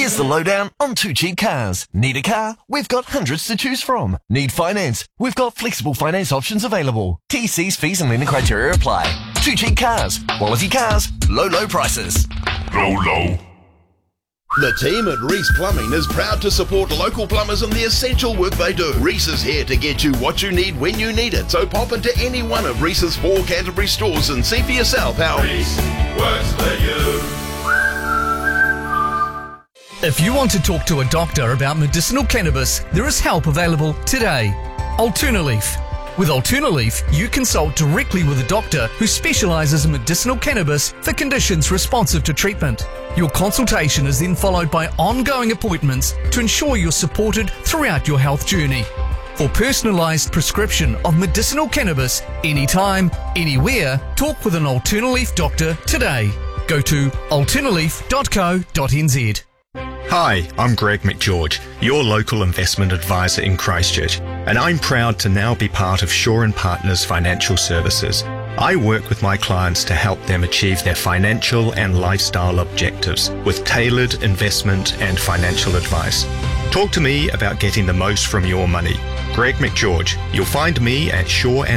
Here's the lowdown on Too Cheap Cars. Need a car? We've got hundreds to choose from. Need finance? We've got flexible finance options available. TC's fees and lending criteria apply. Too Cheap Cars. Quality cars. Low prices. Low. The team at Reese Plumbing is proud to support local plumbers in the essential work they do. Reese is here to get you what you need when you need it. So pop into any one of Reese's 4 Canterbury stores and see for yourself how Reese works for you. If you want to talk to a doctor about medicinal cannabis, there is help available today. Alternaleaf. With Alternaleaf, you consult directly with a doctor who specialises in medicinal cannabis for conditions responsive to treatment. Your consultation is then followed by ongoing appointments to ensure you're supported throughout your health journey. For personalised prescription of medicinal cannabis, anytime, anywhere, talk with an Alternaleaf doctor today. Go to alternaleaf.co.nz. Hi, I'm Greg McGeorge, your local investment advisor in Christchurch, and I'm proud to now be part of Shaw & Partners Financial Services. I work with my clients to help them achieve their financial and lifestyle objectives with tailored investment and financial advice. Talk to me about getting the most from your money. Greg McGeorge. You'll find me at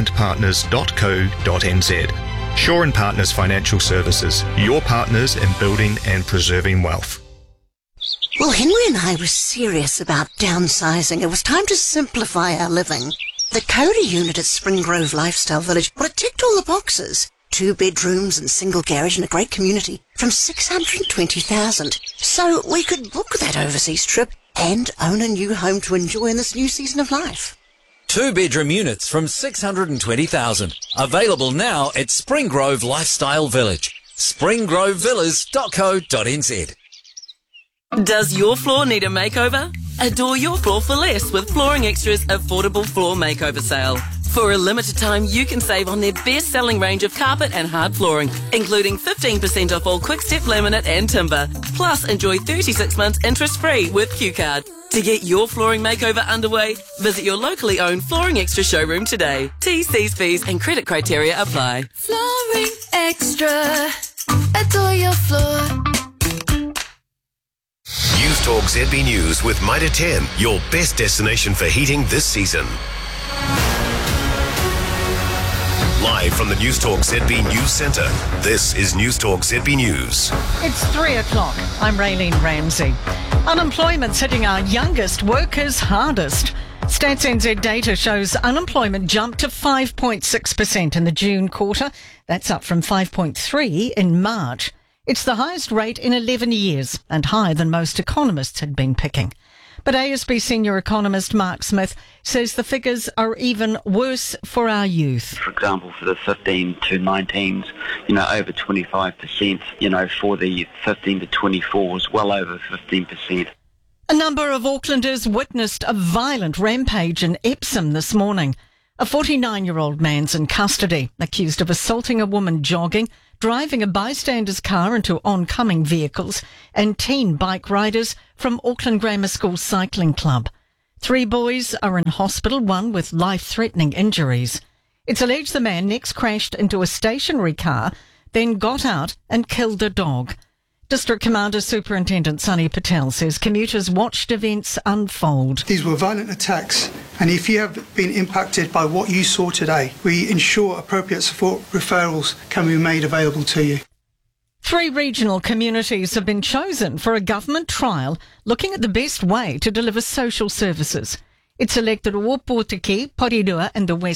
shawandpartners.co.nz. Shaw & Partners Financial Services, your partners in building and preserving wealth. Well, Henry and I were serious about downsizing. It was time to simplify our living. The Cody unit at Spring Grove Lifestyle Village, well, it ticked all the boxes. 2 bedrooms and single garage in a great community from $620,000. So we could book that overseas trip and own a new home to enjoy in this new season of life. 2-bedroom units from $620,000. Available now at Spring Grove Lifestyle Village. springgrovevillas.co.nz. Does your floor need a makeover? Adore your floor for less with Flooring Extra's affordable floor makeover sale. For a limited time, you can save on their best-selling range of carpet and hard flooring, including 15% off all Quick-Step laminate and timber. Plus, enjoy 36 months interest-free with Q-Card. To get your flooring makeover underway, visit your locally owned Flooring Extra showroom today. T's, fees and credit criteria apply. Flooring Extra. Adore your floor. News Talk ZB News with Mitre 10, your best destination for heating this season. Live from the News Talk ZB News Centre, this is News Talk ZB News. It's 3 o'clock. I'm Raylene Ramsey. Unemployment's hitting our youngest workers hardest. Stats NZ data shows unemployment jumped to 5.6% in the June quarter. That's up from 5.3% in March. It's the highest rate in 11 years and higher than most economists had been picking. But ASB senior economist Mark Smith says the figures are even worse for our youth. For example, for the 15 to 19s, over 25%, for the 15 to 24s, well over 15%. A number of Aucklanders witnessed a violent rampage in Epsom this morning. A 49-year-old man's in custody, accused of assaulting a woman jogging, driving a bystander's car into oncoming vehicles, and teen bike riders from Auckland Grammar School Cycling Club. 3 boys are in hospital, one with life-threatening injuries. It's alleged the man next crashed into a stationary car, then got out and killed a dog. District Commander Superintendent Sunny Patel says commuters watched events unfold. These were violent attacks, and if you have been impacted by what you saw today, we ensure appropriate support referrals can be made available to you. 3 regional communities have been chosen for a government trial looking at the best way to deliver social services. It selected Wopotiki, Porirua and the West